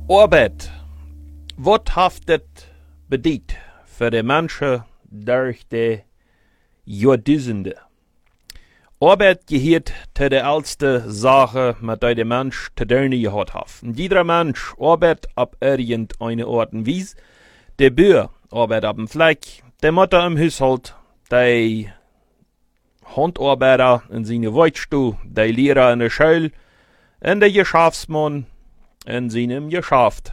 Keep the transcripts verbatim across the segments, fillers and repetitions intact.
Arbeid. Wat heeft dit bediend voor de mensen durch de jahrduizenden? Arbeid gehört zu der oudste Sache, mit der der Mensch zu tun gehad hat. Und jeder Mensch arbeitet ab irgendeine Art und Weise. Der Bauer arbeitet ab dem Fleck, der Mutter im Haushalt, der Handarbeiter in seine Werkstube, der Lehrer in der Schule, und der Geschäftsmann in seinem Geschäft.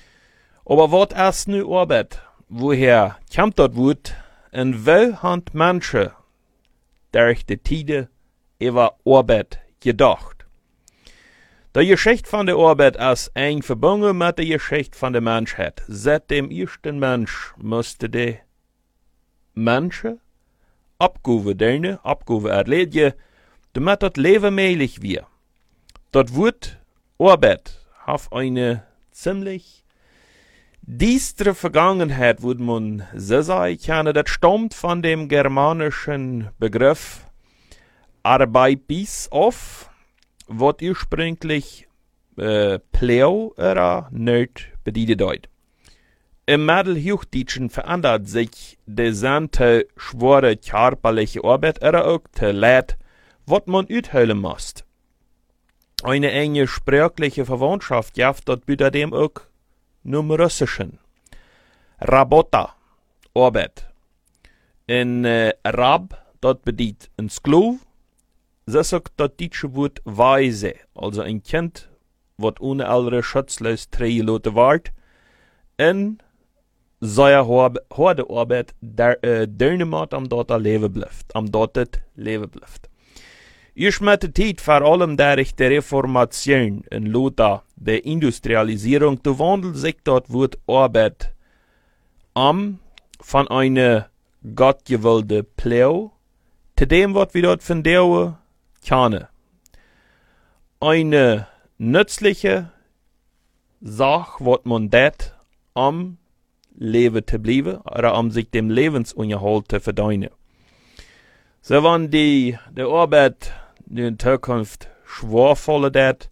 Aber was ist nu Arbeit? Woher kommt das Wort? Und wo haben Menschen durch die Tide über Arbeit gedacht? Die Geschichte von der Arbeit ist eng verbunden mit der Geschichte von der Menschheit. Seit dem ersten Mensch musste die Menschen Abgaben dienen, Abgaben erledigen, damit das Leben möglich wird. Das Wort Arbeit hat eine ziemlich düstere Vergangenheit, würde man so sagen können. Das stammt von dem germanischen Begriff Arbeitsplatz auf, was ursprünglich äh, Pleo oder nicht bedeutet. Im Mittelhochdeutschen verändert sich der sante schwere körperliche Arbeit oder auch der Leid, was man uthöhlen muss. Eine enge sprachliche Verwandtschaft gibt dort bei dem auch nur Russischen. Rabota, Arbeit. In äh, Rab, dort bedeutet ein Sklav. Das ist auch das deutsche Wort Weise, also ein Kind, was ohne andere schutzlos treigelassen wird, in seiner harte Arbeit der äh, Dänemark am dort leben bleibt, am dort leben bleibt. Ich mit der Zeit, vor allem durch die Reformation in Luther, der Industrialisierung, der wandelt sich dort Wort Arbeit am von einer gottgewollte Pleo zu dem, was wir dort von der kennen. Eine nützliche Sache, was man dort am Leben zu bleiben, oder am sich dem Lebensunterhalt zu verdienen. So, wenn die, die Arbeit in Zukunft schwerfallen wird,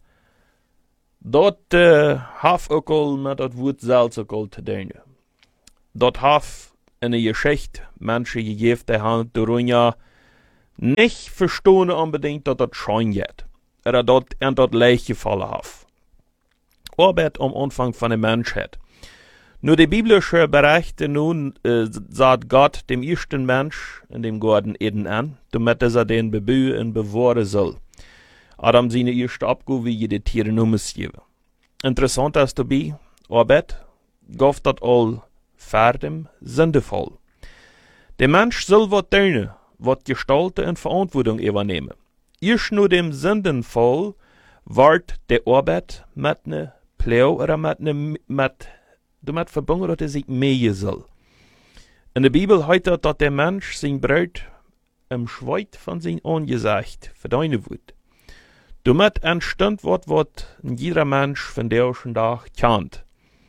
dort äh, hat auch mit das Wort Salz auch zu tun. Dort hat in der Geschichte Menschen gegeben, die haben darin ja nicht verstehen unbedingt, dass das schein geht. Oder dort in dort leicht gefallen hat. Arbeit am Anfang von der Menschheit. Nur die biblische Berichte nun äh, sagt Gott dem ersten Mensch in dem Garten Eden an, damit er den bebühen und bewahren soll. Adam seine erste Abgabe wie die Tiere Nummer geben. Interessant ist dabei, Arbeit gab das all vor dem Sündenfall. Der Mensch soll was tun, was gestalten und Verantwortung übernehmen. Erst nur dem Sündenfall wird die Arbeit mit einer Pleo oder mit einer mit damit verbunden, dass er sich mähen soll. In der Bibel heißt es, dass der Mensch sein Brot im Schweiß von sein Angesicht verdienen wird. Damit entstand was, was jeder Mensch von der ersten Tag kennt.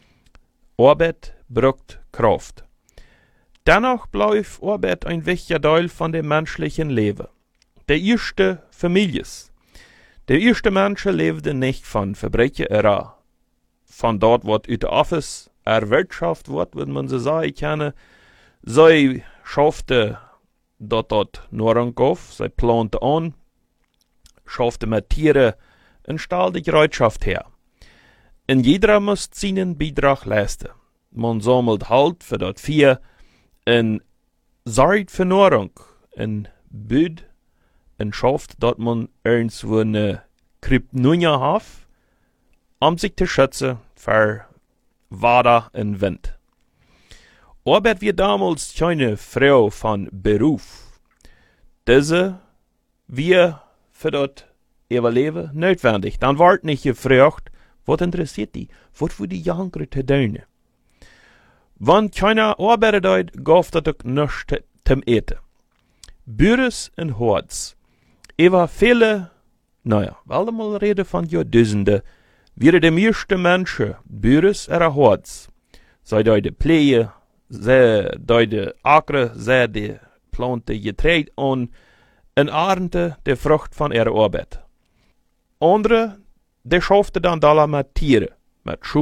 Arbeit braucht Kraft. Dennoch bleibt Arbeit ein wichtiger Teil von dem menschlichen Leben. Der erste Familie. Der erste Mensch lebte nicht von Verbrechen, oder von dort, was ut Office erwirtschaftet wird, würde man so sagen können. Sie schaffte dort dort Nahrung auf, sie plante an, schaffte mit Tieren und stellte die Gerätschaft her. Und jeder muss seinen Beitrag leisten. Man sammelt Halt für das Vieh und sorgt für Nahrung und büht und schafft, dass man irgendwo eine Kryptonia hat, um sich zu schützen vor Wasser und Wind. Arbeit wie damals keine Frau von Beruf. Diese wir für das Überleben notwendig. Dann wird nicht gefragt, was interessiert die, was für die Jüngere zu tun. Wenn keiner arbeitet hat, gab es auch nichts zum Eten. Büros und Horts. Über viele, naja, weil wir mal reden von Jahrtausenden, wären die meisten Menschen Büros oder Horts. Sei da die Pflege, sei da die Acre, sei die Plante Getreide und in Ernte die Frucht von ihrer Arbeit. Andere, die schafften dann da mit Tieren, mit Schub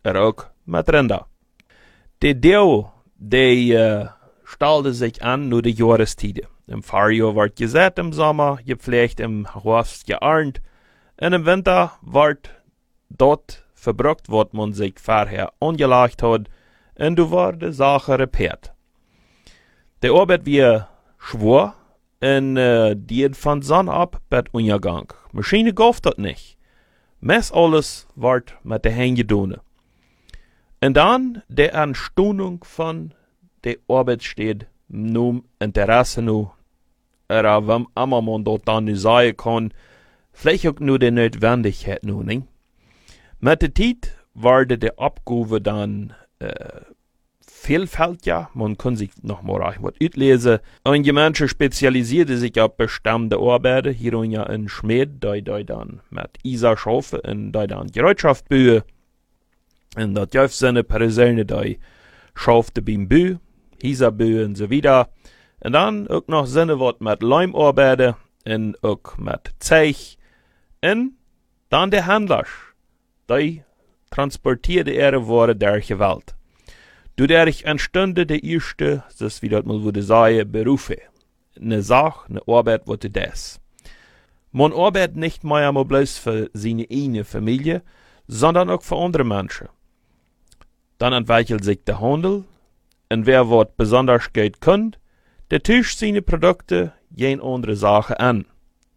er ook met Rinder. De deel, die uh, stelde zich aan naar de jaarstijden. Im Vorjahr wordt gezet im Sommer, gepflegt im Herbst gearnt, en im Winter wordt dort verbrucht, wat man sich vorher angelegt hat, en du war de Sache repaiert. De Arbeit wie schwor, en uh, die von Sonn ab bet Untergang. Maschine gauft dat nicht. Mess alles wordt met de Hände gedaan. En dan de Anstundung von de Arbeit steht, num Interesse nu, er wem immer man dort dann nu sagen kann, vielleicht auch nur de Notwendigkeit nu, nicht? Met de tijd worden de Abgaben dann äh, vielfältiger, man kann sich noch mal was uitlezen. Einige Menschen spezialisieren sich auf bestimmte Arbeiten, hier ja in Schmied, die, die dann mit Isa schaffen, und die dann Gerätschaft bauen. Und das gibt seine Personen, die schaffen beim Bau, Isa bauen und so weiter. Und dann auch noch Sinne, was mit Leim arbeiten, und auch mit Zeich. Und dann der Händler, die transportieren ihre Ware durch die Welt. Dadurch entstanden die erste, das wie das mal würde sagen, Berufe. Eine Sache, eine Arbeit, was du das. Man arbeitet nicht mehr mal bloß für seine eigene Familie, sondern auch für andere Menschen. Dann entwickelt sich der Handel, und wer was besonders geht kann, der tischt seine Produkte jene andere Sache an.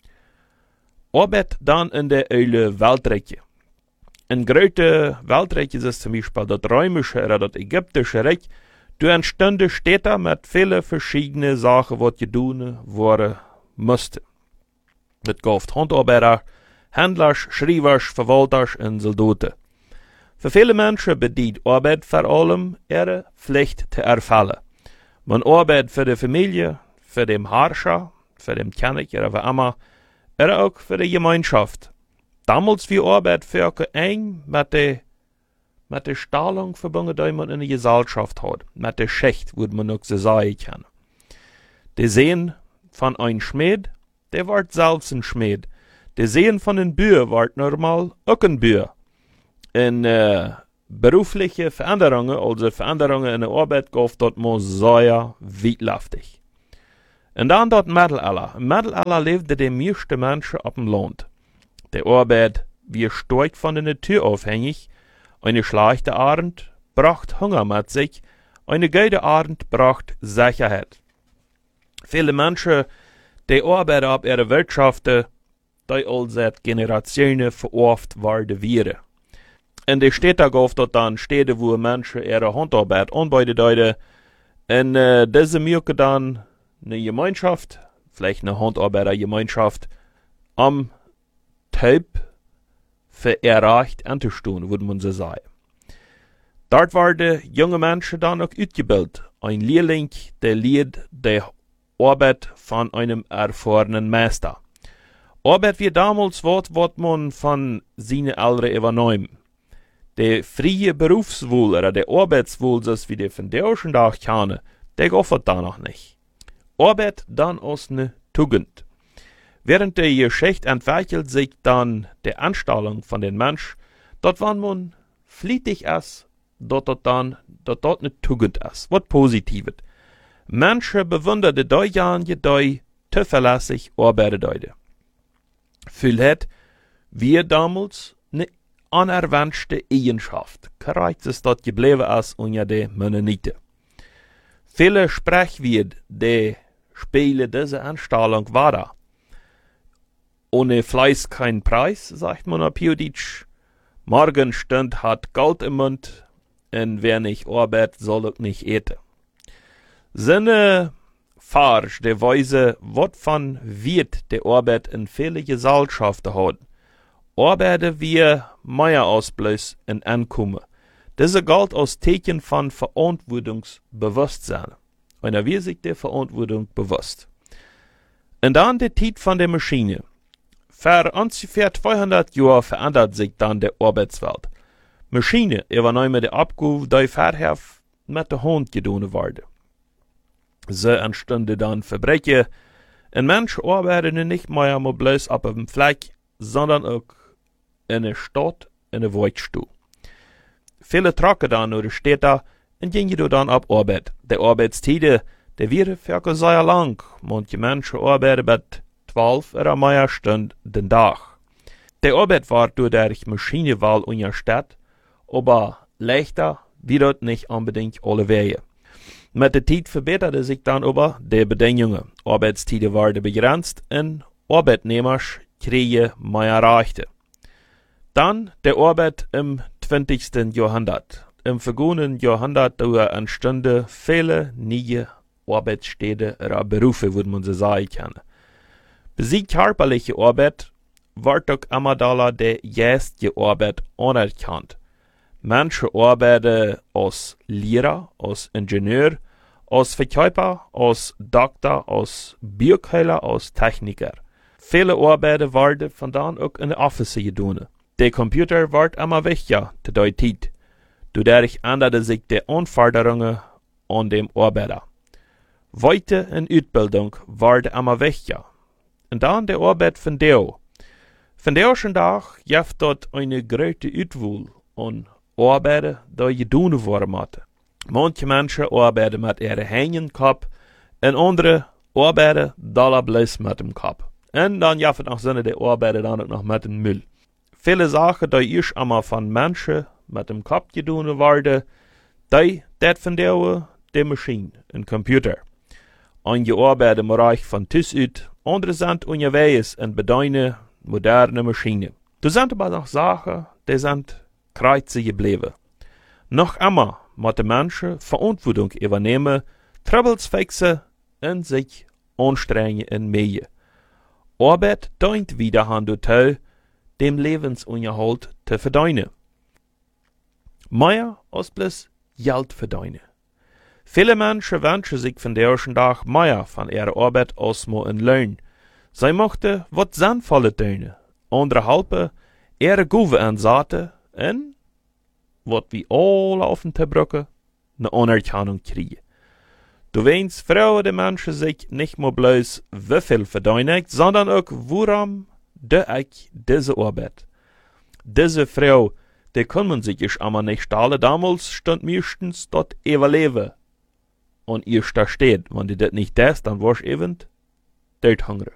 Arbeit dann in der Eule Weltreiche. In große Weltreiche ist zum Beispiel das römische oder das ägyptische Reich, da entstanden Städte mit vielen verschiedenen Sachen, was getan worden musste. Das gab Handarbeiter, Händler, Schreiber, Verwalter und Soldaten. Für viele Menschen bedient Arbeit vor allem ihre Pflicht zu erfüllen. Man arbeitet für die Familie, für den Herrscher, für den König oder wie immer, oder auch für die Gemeinschaft. Damals wie Arbeit für eng mit der mit der Stellung verbunden, die man in der Gesellschaft hat, mit der Schicht, würde man auch so sagen kann. Der Sehen von einem Schmied, der wird selbst ein Schmied. Der Sehen von einem Bauer wird normal auch ein Bauer. In äh, berufliche Veränderungen, also Veränderungen in der Arbeit, geht dort man sehr weitlaftig. Und dann dort Mittelalter. Im Mittelalter lebten die meisten Menschen auf dem Land. Die Arbeit wie stark von der Natur abhängig. Eine schlechte Abend bracht Hunger mit sich, eine gute Abend bracht Sicherheit. Viele Menschen, die arbeiten auf ihre Wirtschaften, die all seit Generationen verorft worden wären. In den Städten gab es dann Städte, wo Menschen ihre Handarbeit anbieten. Und äh, diese mögen dann eine Gemeinschaft, vielleicht eine Handarbeitergemeinschaft, am Typ für erreicht anzustehen, würde man so sagen. Dort waren junge Menschen dann auch ausgebildet. Ein Lehrling, der lehrt die Arbeit von einem erfahrenen Meister. Arbeit wie damals was, was man von seinen Eltern übernahm. Der freie Berufswohl oder der Arbeitswohl, das wie die von der ersten Tag kennen, der gab da noch nicht. Arbeit dann als eine Tugend. Während der Geschichte entwickelt sich dann die Anstellung von den Menschen, dort wann man flietig ist, dort dort dann, dort dort eine Tugend ist, was Positives. Menschen bewundern die diejenigen, die zuverlässig arbeiten. Vielleicht wir damals eine anerwünschte Eigenschaft, korrekt ist dort geblieben ist unter den Mennoniten. Viele Sprechwörter, die spielen diese Anstellung weiter. Ohne Fleiß kein Preis, sagt man auf Juditsch. Morgenstund hat Gold im Mund, und wer nicht arbeitet, soll auch nicht eten. Sinne falsch, der Weise, wat von wird der Arbeit in viele Gesellschaften hat. Arbeiten wir mehr ausbläs in Ankommen. Diese galt als Zeichen von Verantwortungsbewusstsein. Einer wir sich der Verantwortung bewusst. Und dann die Zeit von der Maschine. Für ungefähr zweihundert Jahre verändert sich dann die Arbeitswelt. Maschine übernehmen die Abgabe, die vorher mit der Hand getan wurde. So entstanden dann Verbrechen, und Menschen arbeiten nicht mehr nur bloß auf einem Fleck, sondern auch in der Stadt, in der Waldstuhl. Viele trokken dan oder steht da en gingen du dan op Arbeit. De Arbeitstiden, de wieren verke sehr lang. Manche Menschen arbeiten bet twaalf oder mehr Stunden den Tag. De Arbeit war durch der Maschinenwahl unterstützt, aber leichter wie dort nicht unbedingt alle Wege. Mit der Zeit verbesserte sich dann aber die Bedingungen. Arbeitstiden waren begrenzt und Arbeitnehmer kriegen mehr Rechte. Dann die Arbeit im zwanzigsten Jahrhundert. Im vergangenen Jahrhundert entstanden viele neue Arbeitsstätten oder Berufe, würde man so sagen können. Bei körperliche Arbeit wird auch immer da die erste Arbeit anerkannt. Manche arbeiten als Lehrer, als Ingenieur, als Verkäufer, als Doktor, als Biochemiker, als Techniker. Viele Arbeiten werden von dann auch in der Office getan. Der Computer wird immer wichtiger zu der Zeit. Dadurch ändern sich die Anforderungen an den Arbeiter. Weiter in Ausbildung werden immer wichtiger. Und dann die Arbeit von der. Von der ersten Tag gibt dort eine große Auswahl an Arbeiten, die getan worden müssen. Manche Menschen arbeiten mit ihren Händen im Kopf, und andere arbeiten da bloß mit dem Kopf. Und dann gibt es noch Sinne, die arbeiten dann auch noch mit dem Müll. Viele Sachen, die erst einmal von Menschen mit dem Kopf getan werden, die, das von der, die Maschine, ein Computer. Einige arbeiten im Bereich von Tisch aus, andere sind unterwegs und bedienen moderne Maschinen. Da sind aber noch Sachen, die sind kreuzig geblieben. Noch immer müssen Menschen Verantwortung übernehmen, Troubles fixen und sich anstrengen in mehr. Arbeit dient wieder an dazu, dem Lebensunterhalt zu verdienen. Mehr als bloß Geld verdienen. Viele Menschen wünschen sich von der ersten Tag mehr von ihrer Arbeit als nur ein Lohn. Sie möchten was Sinnvolles tun. Andere helfen, ihre Gauve ansetzen und, was wir alle auf den Tisch eine Anerkennung kriegen. Du weißt, Frauen die Menschen sich nicht nur bloß wie viel verdienen, sondern auch, woran de ich diese Arbeit. Diese Frau, die kann man sich ich aber nicht stellen. Damals stand meistens dort überleben. Und ihr da steht, wenn die das nicht das, dann warst eben dort hungrig.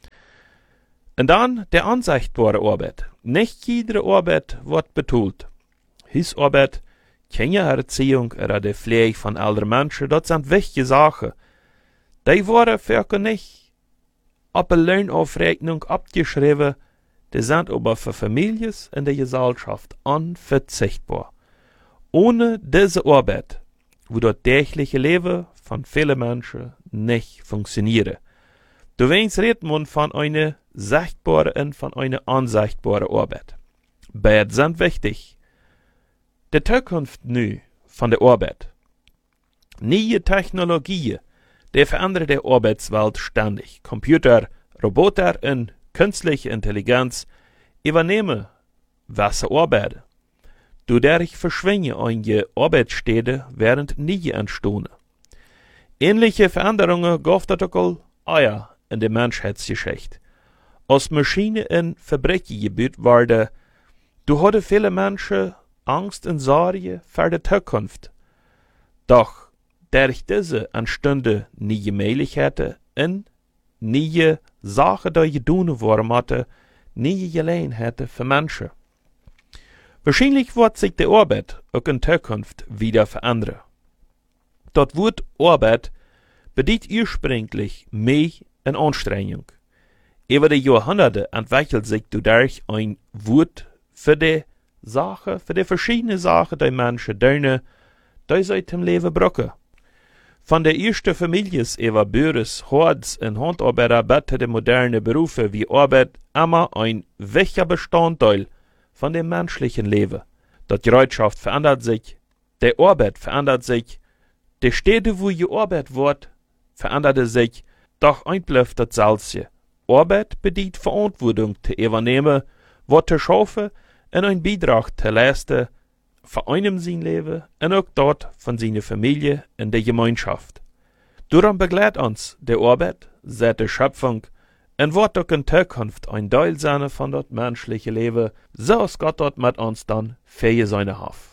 Und dann der ansichtbare Arbeit. Nicht jede Arbeit wird betont. Hausarbeit, Kindererziehung oder die Pflege von älteren Menschen, das sind wichtige Sachen. Die wurden für nicht auf eine Lohnaufrechnung abgeschrieben, die sind aber für Familien in der Gesellschaft unverzichtbar. Ohne diese Arbeit würde das tägliche Leben von vielen Menschen nicht funktionieren. Du weißt, redet man von einer sichtbaren und von einer unsichtbaren Arbeit. Beide sind wichtig. Die Zukunft nu von der Arbeit. Neue Technologien, die verändern die Arbeitswelt ständig. Computer, Roboter und künstliche Intelligenz übernehmen gewisse Arbeiten. Dadurch verschwinden einige Arbeitsstätten, während neue entstehen. Ähnliche Veränderungen gab es auch Eier in der Menschheitsgeschichte. Als Maschinen in Fabriken gebaut werden, du hatten viele Menschen Angst und Sorge für die Zukunft. Doch durch diese entstanden neue Möglichkeiten und neue Sachen, die getan worden mussten, neue Gelegenheiten für Menschen. Wahrscheinlich wird sich die Arbeit auch in Zukunft wieder verändern. Das Wort Arbeit bedeutet ursprünglich mehr in Anstrengung. Über die Jahrhunderte entwickelt sich dadurch ein Wort für die Sachen, für die verschiedenen Sachen, die Menschen tun, die sie zum Leben brauchen. Von der ersten Familie über Bürgers, Hords und Handarbeiter bis zu den modernen Berufen wie Arbeit immer ein wichtiger Bestandteil von dem menschlichen Leben. Die Gesellschaft verändert sich, die Arbeit verändert sich, die Städte, wo gearbeitet wird, verändert sich, doch ein bleibt dasselbe. Arbeit bedeutet Verantwortung zu übernehmen, was zu schaffen und einen Beitrag zu leisten, für einem sein Leben und auch dort von seiner Familie in der Gemeinschaft. Darum begleitet uns die Arbeit, seit der Schöpfung, und wird auch in Zukunft ein Teil sein von das menschliche Leben, so als Gott dort mit uns dann für seine Haft.